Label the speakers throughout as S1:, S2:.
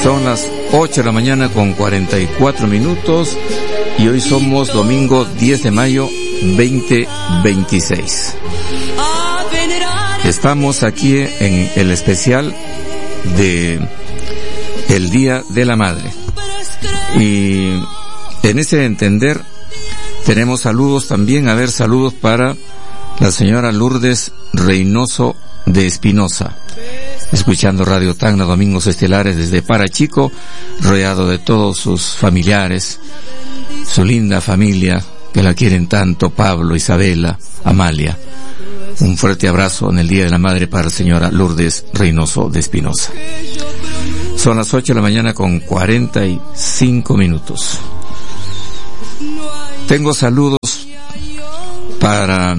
S1: Son las 8 de la mañana con 44 minutos y hoy somos domingo 10 de mayo 2026. Estamos aquí en el especial de el Día de la Madre. Y en ese entender tenemos saludos también, saludos para la señora Lourdes Reynoso de Espinosa, escuchando Radio Tacna, Domingos Estelares desde Parachico, rodeado de todos sus familiares, su linda familia, que la quieren tanto, Pablo, Isabela, Amalia. Un fuerte abrazo en el Día de la Madre para la señora Lourdes Reynoso de Espinosa. Son las 8 de la mañana con 45 minutos. Tengo saludos para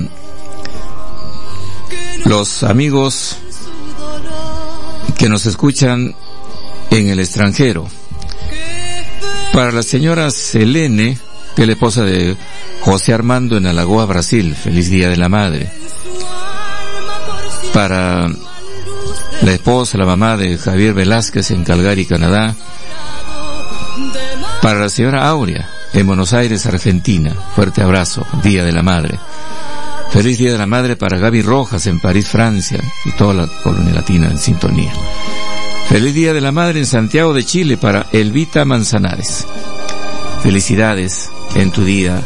S1: los amigos que nos escuchan en el extranjero. Para la señora Selene, que es la esposa de José Armando en Alagoas, Brasil. Feliz Día de la Madre. Para la esposa, la mamá de Javier Velázquez en Calgary, Canadá. Para la señora Aurea en Buenos Aires, Argentina. Fuerte abrazo. Día de la Madre. Feliz Día de la Madre para Gaby Rojas en París, Francia, y toda la colonia latina en sintonía. Feliz Día de la Madre en Santiago de Chile para Elvita Manzanares. Felicidades en tu día,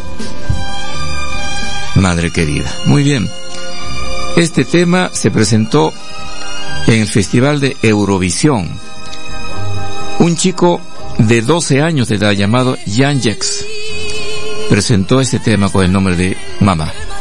S1: madre querida. Muy bien. Este tema se presentó en el Festival de Eurovisión. Un chico de 12 años de edad llamado Jan Jex presentó este tema con el nombre de Mamá.